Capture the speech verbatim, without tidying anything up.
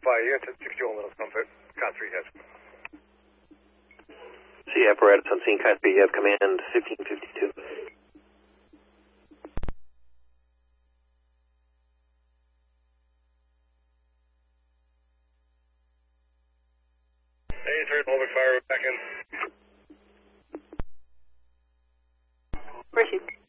Verify unit sixty-one Little Comfort, Cat three has. See apparatus on scene, Cat three, you have command fifteen fifty-two. Hey, third, Mulvic Fire, back in. Received.